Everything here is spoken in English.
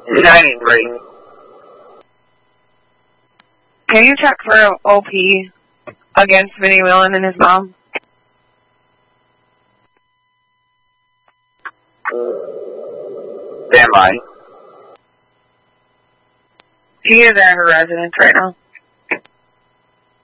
93. Can you check for OP against Vinny Whelan and his mom? Stand by. He is at her residence right now.